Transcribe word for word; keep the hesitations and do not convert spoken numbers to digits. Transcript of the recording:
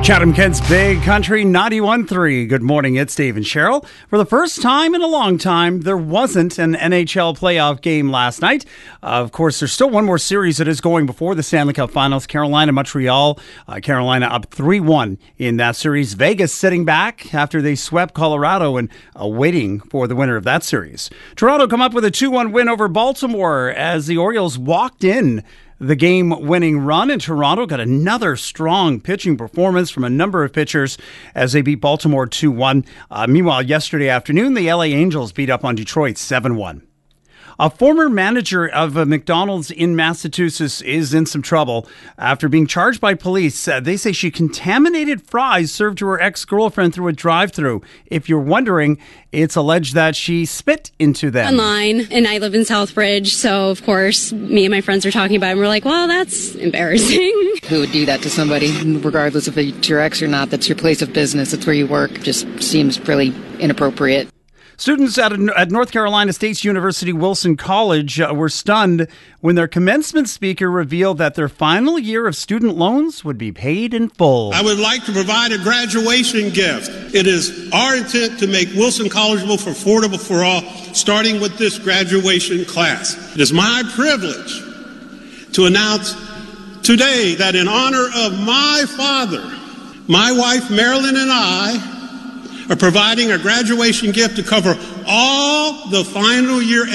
Chatham-Kent's Big Country ninety-one point three. Good morning, it's Dave and Cheryl. For the first time in a long time, there wasn't an N H L playoff game last night. Uh, of course, there's still one more series that is going before the Stanley Cup Finals. Carolina-Montreal. Uh, Carolina up three one in that series. Vegas sitting back after they swept Colorado and uh, waiting for the winner of that series. Toronto come up with a two one win over Baltimore as the Orioles walked in the game-winning run, in Toronto got another strong pitching performance from a number of pitchers as they beat Baltimore two one. Uh, meanwhile, yesterday afternoon, the L A Angels beat up on Detroit seven one. A former manager of a McDonald's in Massachusetts is in some trouble after being charged by police. Uh, they say she contaminated fries served to her ex-girlfriend through a drive-thru. If you're wondering, it's alleged that she spit into them. Online, and I live in Southbridge, so of course, me and my friends are talking about it, and we're like, well, that's embarrassing. Who would do that to somebody, regardless if it's your ex or not? That's your place of business. That's where you work. Just seems really inappropriate. Students at, at North Carolina State University Wilson College uh, were stunned when their commencement speaker revealed that their final year of student loans would be paid in full. I would like to provide a graduation gift. It is our intent to make Wilson Collegeable for affordable for all, starting with this graduation class. It is my privilege to announce today that in honor of my father, my wife Marilyn and I are providing a graduation gift to cover all the final year